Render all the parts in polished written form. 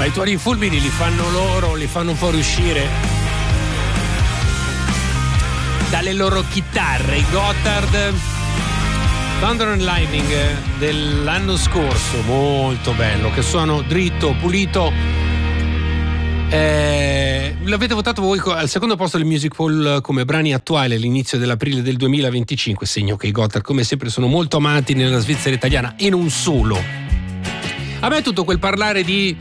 Ma i tuoni fulmini li fanno loro, li fanno fuoriuscire dalle loro chitarre. I Gotthard, Thunder and Lightning dell'anno scorso, molto bello, che suono dritto, pulito. L'avete votato voi al secondo posto del Music Poll come brani attuali all'inizio dell'aprile del 2025, segno che i Gotthard come sempre sono molto amati nella Svizzera italiana, e non solo. A me tutto quel parlare di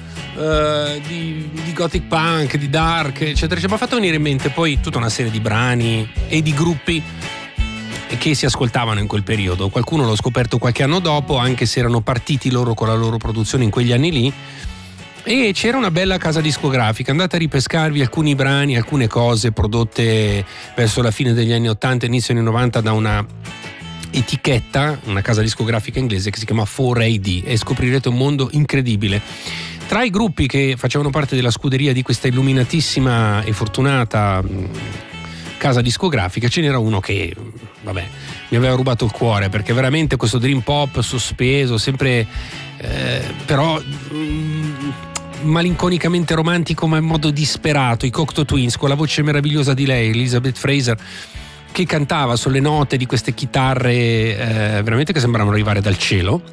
gothic punk, di dark, eccetera, ci ha fatto venire in mente poi tutta una serie di brani e di gruppi che si ascoltavano in quel periodo. Qualcuno l'ho scoperto qualche anno dopo, anche se erano partiti loro con la loro produzione in quegli anni lì, e c'era una bella casa discografica. Andate a ripescarvi alcuni brani, alcune cose prodotte verso la fine degli anni 80 inizio anni 90 da una etichetta, una casa discografica inglese che si chiama 4AD, e scoprirete un mondo incredibile. Tra i gruppi che facevano parte della scuderia di questa illuminatissima e fortunata casa discografica ce n'era uno che, vabbè, mi aveva rubato il cuore, perché veramente questo dream pop sospeso, sempre però malinconicamente romantico ma in modo disperato. I Cocteau Twins, con la voce meravigliosa di lei, Elizabeth Fraser, che cantava sulle note di queste chitarre veramente che sembravano arrivare dal cielo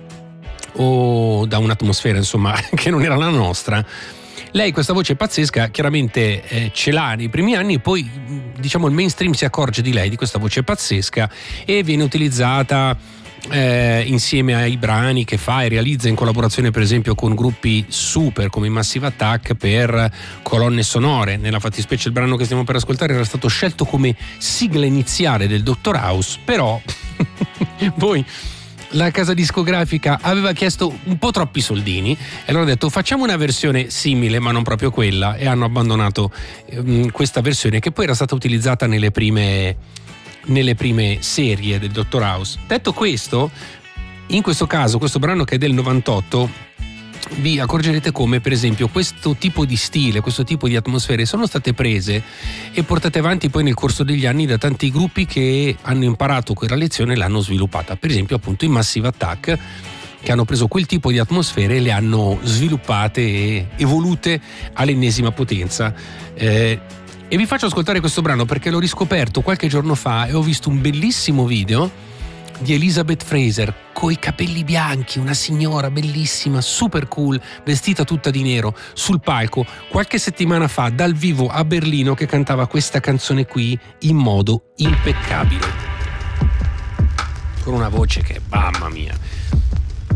o da un'atmosfera, insomma, che non era la nostra. Lei questa voce pazzesca chiaramente ce l'ha nei primi anni, poi diciamo il mainstream si accorge di lei, di questa voce pazzesca, e viene utilizzata insieme ai brani che fa e realizza in collaborazione per esempio con gruppi super come i Massive Attack per colonne sonore. Nella fattispecie il brano che stiamo per ascoltare era stato scelto come sigla iniziale del Dr. House, però poi la casa discografica aveva chiesto un po' troppi soldini e allora ha detto facciamo una versione simile ma non proprio quella, e hanno abbandonato questa versione che poi era stata utilizzata nelle prime serie del Dr. House. Detto questo, in questo caso questo brano che è del 98, vi accorgerete come per esempio questo tipo di stile, questo tipo di atmosfere sono state prese e portate avanti poi nel corso degli anni da tanti gruppi che hanno imparato quella lezione e l'hanno sviluppata. Per esempio appunto i Massive Attack, che hanno preso quel tipo di atmosfere e le hanno sviluppate e evolute all'ennesima potenza. E vi faccio ascoltare questo brano perché l'ho riscoperto qualche giorno fa e ho visto un bellissimo video di Elizabeth Fraser coi capelli bianchi, una signora bellissima, super cool, vestita tutta di nero, sul palco qualche settimana fa dal vivo a Berlino, che cantava questa canzone qui in modo impeccabile, con una voce che, mamma mia.